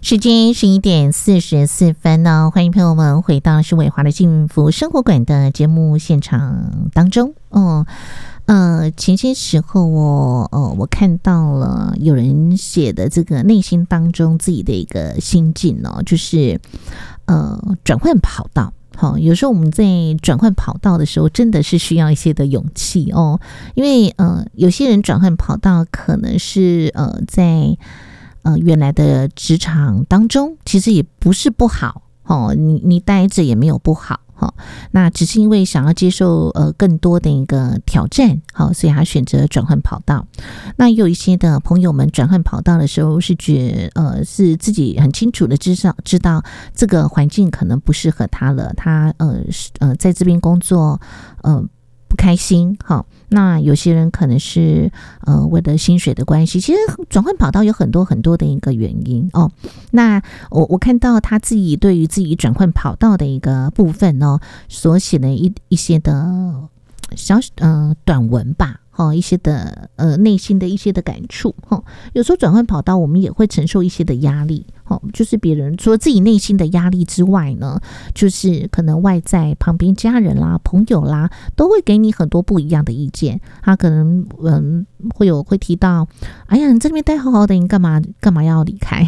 时间11:44呢，欢迎朋友们回到是伟华的幸福生活馆的节目现场当中。前些时候我看到了有人写的这个内心当中自己的一个心境哦，就是转换跑道。好，有时候我们在转换跑道的时候，真的是需要一些的勇气哦，因为有些人转换跑道可能是在原来的职场当中，其实也不是不好哦，你待着也没有不好。那只是因为想要接受更多的一个挑战，所以他选择转换跑道。那也有一些的朋友们转换跑道的时候是是自己很清楚的知道这个环境可能不适合他了，他在这边工作不开心。那有些人可能是为了薪水的关系，其实转换跑道有很多很多的一个原因哦。那我看到他自己对于自己转换跑道的一个部分呢，所写的一些的短文吧。一些的内心的一些的感触。有时候转换跑道我们也会承受一些的压力，就是别人除了自己内心的压力之外呢，就是可能外在旁边家人啦朋友啦都会给你很多不一样的意见。他可能会提到，哎呀你这边待好好的，你干嘛要离开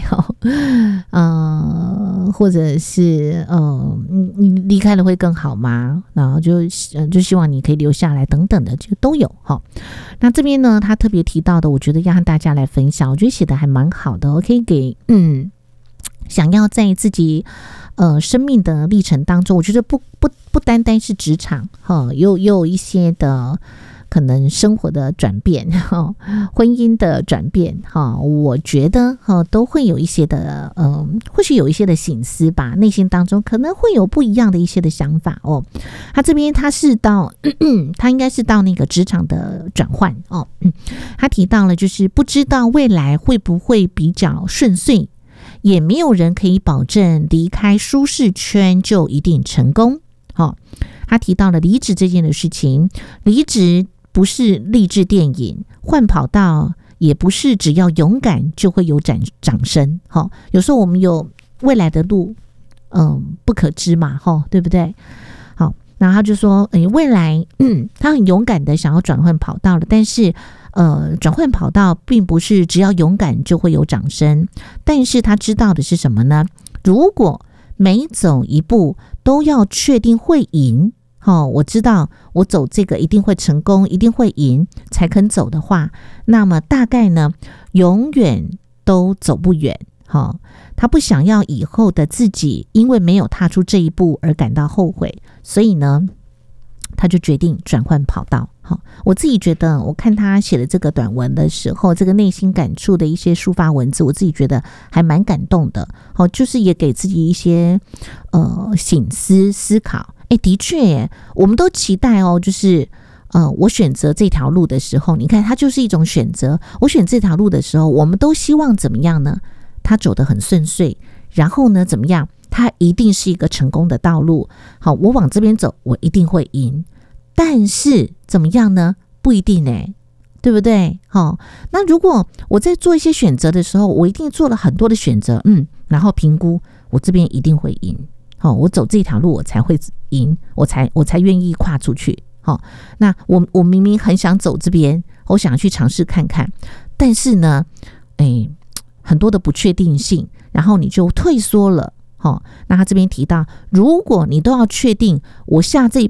或者是你离开了会更好吗？然后就希望你可以留下来等等的，就都有。那这边呢他特别提到的，我觉得要和大家来分享，我觉得写的还蛮好的，我可以给想要在自己生命的历程当中，我觉得不单单是职场也有一些的可能生活的转变婚姻的转变我觉得都会有一些的或许有一些的省思吧，内心当中可能会有不一样的一些的想法哦。他这边他应该是到那个职场的转换哦。他提到了就是不知道未来会不会比较顺遂，也没有人可以保证离开舒适圈就一定成功。他提到了离职这件的事情，离职不是励志电影，换跑道也不是只要勇敢就会有掌声。有时候我们有未来的路不可知嘛，对不对？好，然后他就说未来他很勇敢的想要转换跑道了，但是转换跑道并不是只要勇敢就会有掌声，但是他知道的是什么呢？如果每走一步都要确定会赢，我知道我走这个一定会成功，一定会赢才肯走的话，那么大概呢永远都走不远。他不想要以后的自己因为没有踏出这一步而感到后悔，所以呢他就决定转换跑道。我自己觉得我看他写的这个短文的时候，这个内心感触的一些抒发文字，我自己觉得还蛮感动的。就是也给自己一些省思考。的确耶，我们都期待就是我选择这条路的时候，你看它就是一种选择。我选这条路的时候，我们都希望怎么样呢？它走得很顺遂，然后呢怎么样？它一定是一个成功的道路。好，我往这边走，我一定会赢。但是怎么样呢？不一定对不对？那如果我在做一些选择的时候，我一定做了很多的选择，然后评估我这边一定会赢。我走这条路我才会赢，我才愿意跨出去。那我明明很想走这边，我想去尝试看看，但是呢很多的不确定性，然后你就退缩了。那他这边提到，如果你都要确定我下这一